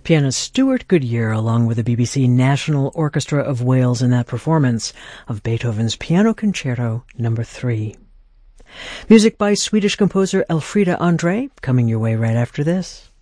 Pianist Stuart Goodyear along with the BBC National Orchestra of Wales in that performance of Beethoven's Piano Concerto No. 3. Music by Swedish composer Elfrida Andre, coming your way right after this.